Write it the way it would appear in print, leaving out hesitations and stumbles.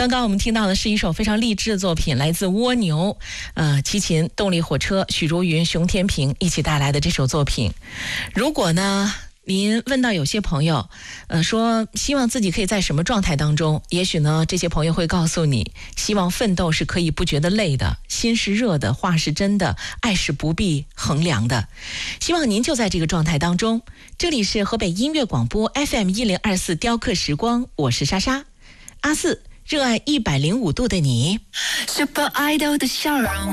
刚刚我们听到的是一首非常励志的作品，来自蜗牛，齐秦、动力火车、许茹芸、熊天平一起带来的这首作品。如果呢，您问到有些朋友，说希望自己可以在什么状态当中，也许呢，这些朋友会告诉你，希望奋斗是可以不觉得累的，心是热的，话是真的，爱是不必衡量的。希望您就在这个状态当中。这里是河北音乐广播 FM1024雕刻时光，我是莎莎。阿四，热爱105度的你。 Super Idol 的笑容